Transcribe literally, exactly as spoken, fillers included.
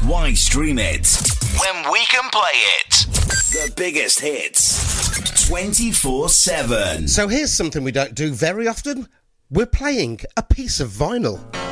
Why stream it when we can play it? The biggest hits, twenty-four seven. So here's something we don't do very often. We're playing a piece of vinyl.